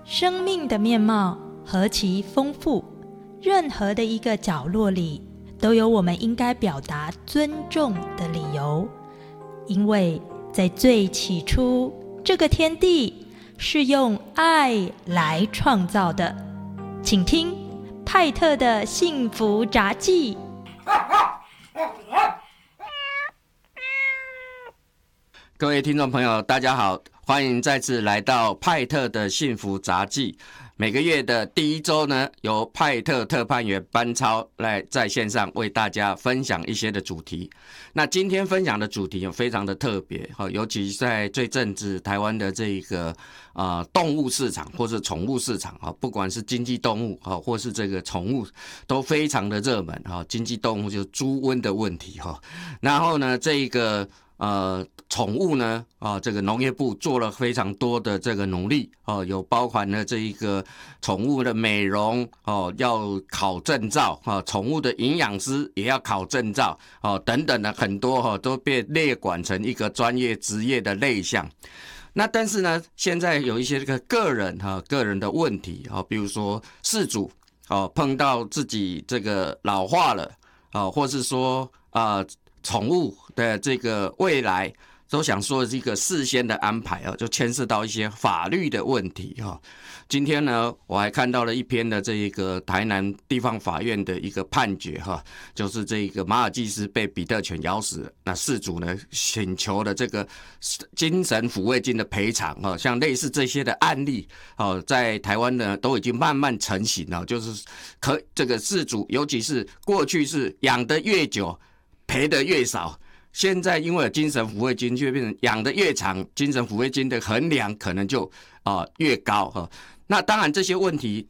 生命的面貌何其丰富，任何的一个角落里都有我们应该表达尊重的理由。因为在最起初，这个天地是用爱来创造的。请听派特的幸福札记。 各位听众朋友大家好，欢迎再次来到派特的幸福札记。每个月的第一周呢，由派特特派员班超来在线上为大家分享一些的主题。那今天分享的主题非常的特别，尤其在这阵子台湾的这个动物市场或是宠物市场，不管是经济动物或是这个宠物都非常的热门。经济动物就是猪瘟的问题，然后呢这个宠物呢这个农业部做了非常多的这个努力有包含了这一个宠物的美容要考证照宠物的营养师也要考证照等等的很多都被列管成一个专业职业的类项。那但是呢，现在有一些这个个人的问题比如说饲主碰到自己这个老化了或是说宠物的这个未来都想说是一个事先的安排就牵涉到一些法律的问题今天呢，我还看到了一篇的这个台南地方法院的一个判决就是这个马尔济斯被比特犬咬死，那饲主呢请求的这个精神抚慰金的赔偿像类似这些的案例在台湾呢都已经慢慢成型了，就是这个饲主尤其是过去是养得越久赔得越少，现在因为有精神抚慰金，就变成养得越长，精神抚慰金的衡量可能就越高那当然这些问题